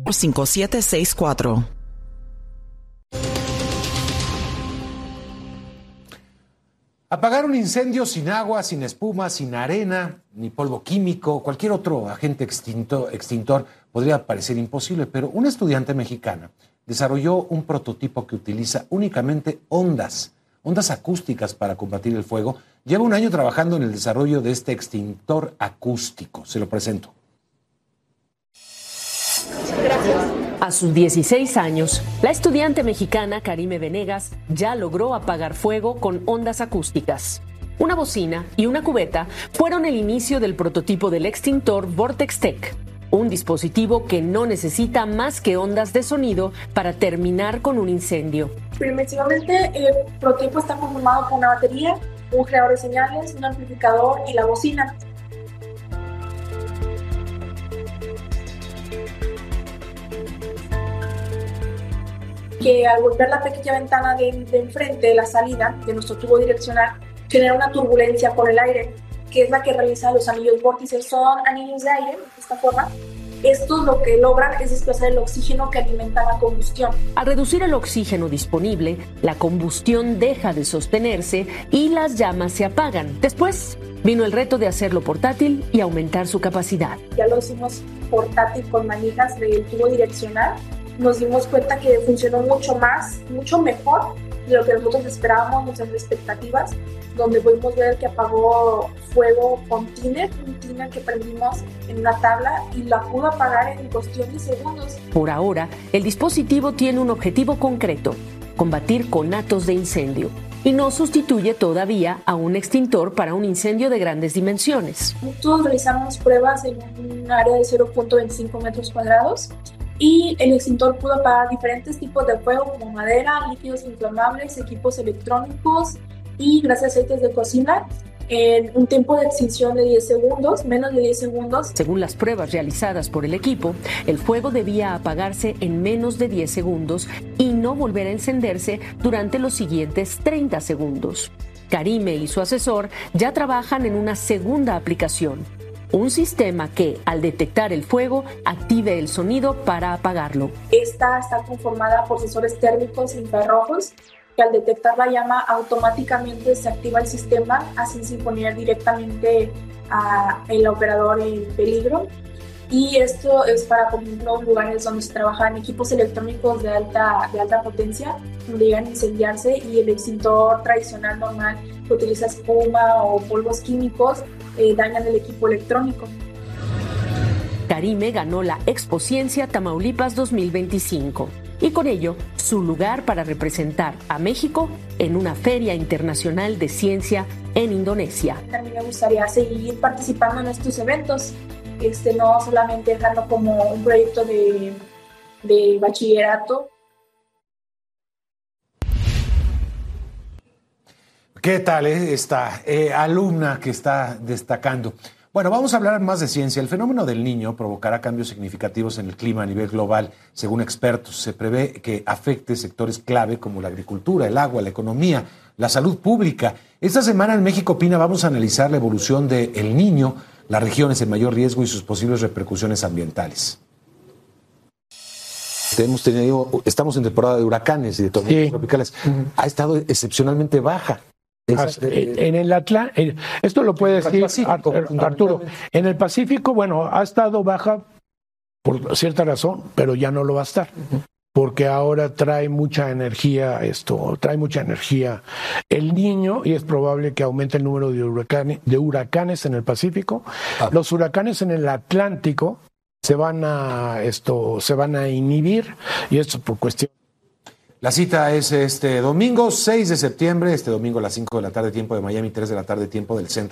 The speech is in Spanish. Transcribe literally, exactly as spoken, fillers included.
cinco siete seis cuatro. Apagar un incendio sin agua, sin espuma, sin arena, ni polvo químico, cualquier otro agente extinto, extintor podría parecer imposible, pero una estudiante mexicana desarrolló un prototipo que utiliza únicamente ondas, ondas acústicas para combatir el fuego. Lleva un año trabajando en el desarrollo de este extintor acústico. Se lo presento. Gracias. A sus dieciséis años, la estudiante mexicana Karime Venegas ya logró apagar fuego con ondas acústicas. Una bocina y una cubeta fueron el inicio del prototipo del extintor Vortex Tech, un dispositivo que no necesita más que ondas de sonido para terminar con un incendio. Primitivamente, el prototipo está conformado por una batería, un generador de señales, un amplificador y la bocina. Que al golpear la pequeña ventana de, de enfrente de la salida de nuestro tubo direccional genera una turbulencia con el aire, que es la que realiza los anillos vórtices. Son anillos de aire, de esta forma. Estos lo que logran es desplazar el oxígeno que alimenta la combustión. Al reducir el oxígeno disponible, la combustión deja de sostenerse y las llamas se apagan. Después vino el reto de hacerlo portátil y aumentar su capacidad. Ya lo hicimos portátil con manijas del tubo direccional. Nos dimos cuenta que funcionó mucho más, mucho mejor de lo que nosotros esperábamos, nuestras expectativas, donde pudimos ver que apagó fuego con tiner, un tiner que prendimos en una tabla y la pudo apagar en cuestión de segundos. Por ahora, el dispositivo tiene un objetivo concreto: combatir conatos de incendio. Y no sustituye todavía a un extintor para un incendio de grandes dimensiones. Nosotros realizamos pruebas en un área de cero punto veinticinco metros cuadrados. Y el extintor pudo apagar diferentes tipos de fuego como madera, líquidos inflamables, equipos electrónicos y gracias a aceites de cocina en un tiempo de extinción de diez segundos, menos de diez segundos. Según las pruebas realizadas por el equipo, el fuego debía apagarse en menos de diez segundos y no volver a encenderse durante los siguientes treinta segundos. Karime y su asesor ya trabajan en una segunda aplicación. Un sistema que, al detectar el fuego, active el sonido para apagarlo. Esta está conformada por sensores térmicos e infrarrojos que al detectar la llama automáticamente se activa el sistema, así sin poner directamente al operador en peligro. Y esto es para, por ejemplo, lugares donde se trabajan equipos electrónicos de alta, de alta potencia, donde llegan a incendiarse y el extintor tradicional normal que utiliza espuma o polvos químicos eh, dañan el equipo electrónico. Karime ganó la Expo Ciencia Tamaulipas dos mil veinticinco y con ello su lugar para representar a México en una feria internacional de ciencia en Indonesia. También me gustaría seguir participando en estos eventos. Este, no solamente dejarlo como un proyecto de, de bachillerato. ¿Qué tal eh, esta eh, alumna que está destacando? Bueno, vamos a hablar más de ciencia. El fenómeno del Niño provocará cambios significativos en el clima a nivel global, según expertos. Se prevé que afecte sectores clave como la agricultura, el agua, la economía, la salud pública. Esta semana en México Pina vamos a analizar la evolución del Niño, las regiones en mayor riesgo y sus posibles repercusiones ambientales. Hemos tenido, estamos en temporada de huracanes y de tormentas sí. tropicales. Uh-huh. Ha estado excepcionalmente baja. Es, eh, en el Atlántico, esto lo puede decir Pacífico, Arturo. En el Pacífico, bueno, ha estado baja por cierta razón, pero ya no lo va a estar. Uh-huh. Porque ahora trae mucha energía esto, trae mucha energía el Niño y es probable que aumente el número de huracanes, de huracanes en el Pacífico. Ah. Los huracanes en el Atlántico se van a esto, se van a inhibir y esto por cuestión. La cita es este domingo seis de septiembre, este domingo a las cinco de la tarde tiempo de Miami, tres de la tarde tiempo del centro.